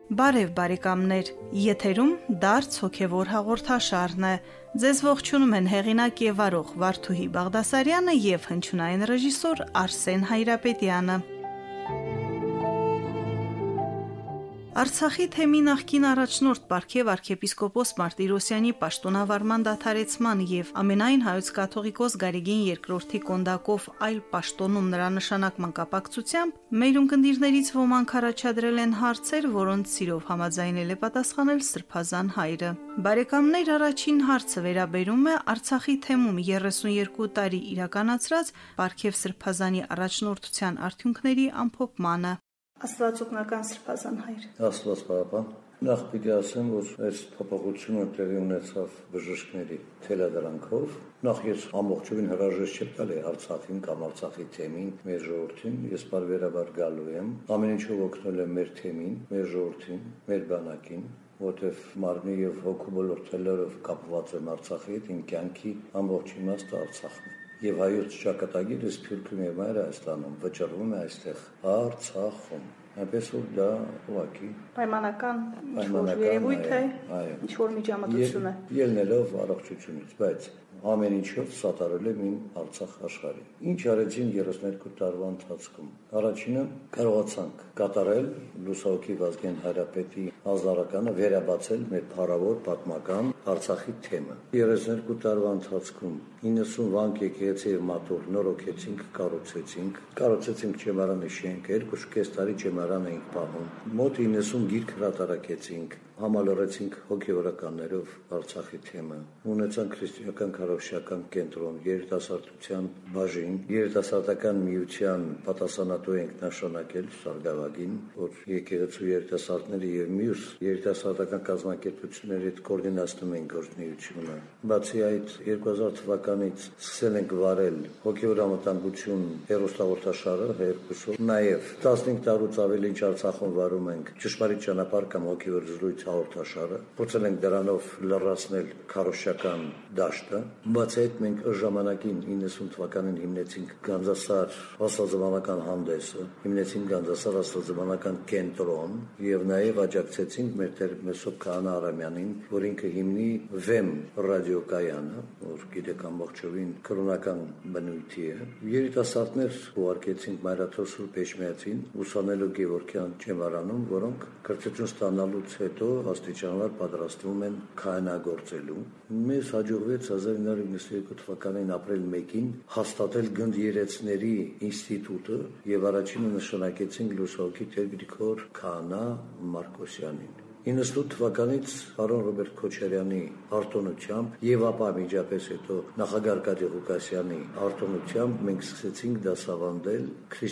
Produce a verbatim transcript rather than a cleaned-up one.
Բարև բարեկամներ, եթերում դարձ հոգևոր հաղորդաշարն է։ Ձեզ ողջունում են հեղինակ եւ վարող Վարդուհի Բաղդասարյանը եւ հնչյունային ռեժիսոր Արսեն Հայրապետյանը։ Արցախի թեմի նախկին առաջնորդ Պարքև arczepiskopos Մարտիրոսյանի պաշտոնավարման դադարեցման եւ ամենայն հայոց կաթողիկոս Գարեգին երկրորդի կոնդակով այլ պաշտոնում նրա նշանակման կապակցությամբ մեր ունկնդիրներից ոմանք առաջադրել են հարցեր, որոնց սիրով համաձայնել է պատասխանել Սրբազան հայրը։ Բարեկամներ, առաջին հարցը վերաբերում է Արցախի թեմում երեսունյոթ տարի իրականացրած Պարքև Սրբազանի առաջնորդության արդյունքների ամփոփմանը։ Աստվածօգնական Սրբազան հայր։ Աստված պարապան, նախ պիտի ասեմ, որ այս փոփոխությունը տեղի ունեցավ բժիշկների թելադրանքով։ Նախ ես ամբողջովին հրաժեշտ չեմ տալի Արցախին կամ Արցախի թեմին, մեր ժողովրդին, ես բարբերաբար գալու եմ, ամեն ինչով օգնել եմ մեր թեմին, մեր ժողովրդին, մեր բանակին, որտեվ մարմնի եւ հոգու բոլոր թելերով կապված եմ Արցախի հետ, իմ կյանքի ամբողջ իմաստը Արցախն է։ Եվ հայոց ճակատագիրը Սփյուռքում եւ Հայաստանում վճռվում է այստեղ Արցախում։ Այնպես որ դա ուղղակի պայմանական ինչ-որ երևույթ է, ինչ-որ միջամտություն է։ Ելնելով առողջությունից, բայց ամեն ինչով սատարել եմ իմ Արցախ աշխարհին։ Ինչ արեցին երեսունյոթ տարվա ընթացքում։ Առաջինը կարողացանք կատարել Լուսահոգի Վազգեն Հայրապետի ազնարականը վերաբացել մեր փառավոր պատմական Արցախի թեմը։ երեսունյոթ տարվա ընթացքում իննսուն վանք եկեղեցի եւ մատուռ նորոգեցինք, կառուցեցինք, կառուցեցինք ճեմարանի շենք, երկու կես տարի ճեմարան էինք պահում։ Մոտ իննսուն գիրք հրատարակեցինք, համալրեցինք հոգեվորականներով Արցախի թեմը, ունեցանք քրիստոնեական քարոզչական կենտրոն, երիտասարդության բաժին, երիտասարդական միության պատասխանատու ենք նշանակել Սարգսակին, որ եկեղեցու երիտասարդների եւ մյուս երիտասարդական կազմակերպությունների հետ կոորդինացնում են գործունեությունը։ Բացի այդ, երկու հազար թվականից սկսել ենք վարել հոգեվոր անվտանգություն հեռուստահաղորդաշարը երկուսով, նաեւ տասնհինգ տարուց ավելի ինչ Արցախում վարում ենք ճշմարիտ ճանապարհ կամ հոգեվոր զրույց հաղորդաշարը, փորձել ենք դրանով լրացնել քարոզչական դաշտը։ Բացի այդ, մենք ըստ ժամանակին իննսուն թվականին հիմնեցինք Գանձասար աստվածաբանական հանդեսը, հիմնեցինք Գանձասար աստվածաբանական կենտրոն եւ նաեւ աջակցեցինք մեր Տեր Մեսրոպ Քահանա Արամյանին, որ ինքը հիմնի Վեմ ռադիոկայանը, որ գիտեք ամբողջովին կրոնական բնույթի է։ Երիտասարդներ ուղարկեցինք Մայրաթոր Սուրբ Էջմիածին ուսանելու Գևորգյան ճեմարանում, որոնք կրթություն ստանալուց հետո աստիճանաբար պատրաստվում են քահանագործելու։ Մեզ հաջողվեց հազար ինը հարյուր իննսունյոթ թվականին ապրիլ մեկին հաստատել գնդերեցների ինստիտուտը եւ առաջինը նշանակեցինք Լուսահոգի Տեր Գրիգոր Քահանա Մարկոսյանին։ իննսունյոթ թվականից պարոն Ռոբերտ Քոչարյանի արտոնությամբ եւ ապա միջապես հետո նախագահ Արկադի Ղուկասյանի արտոնությամբ մենք սկսեցինք դասավանդել